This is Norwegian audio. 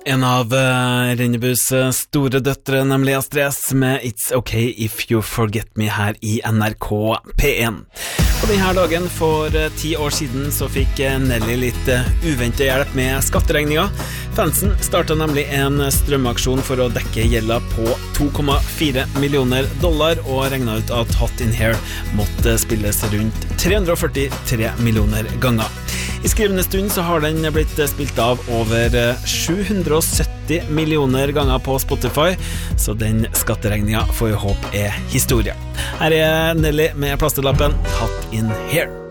En av Rennebus store døtre, nemlig Astrid S med It's Okay If You Forget Me her i NRK P1. På denne dagen for 10 år siden så fikk Nelly litt uventet hjelp med skatteregninger. Fansen startet nemlig en strømaksjon for å dekke gjelda på $2,4 millioner, og regnet ut at Hot in Here måtte spilles rundt 343 millioner ganger. I skrivende stund så har den blitt spilt av over 770 millioner ganger på Spotify, så den skatteregningen får vi håpe er historie. Her er Nelly med plastelappen Hot in Here.